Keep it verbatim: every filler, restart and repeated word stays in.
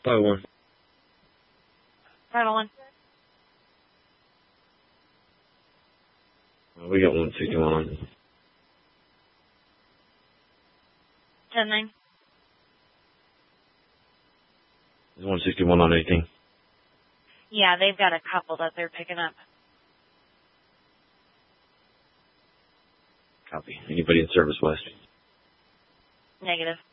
five oh one. five oh one. Uh, we got one sixty-one on. ten nine. There's one sixty-one on anything. Yeah, they've got a couple that they're picking up. Copy. Anybody in Service West? Negative.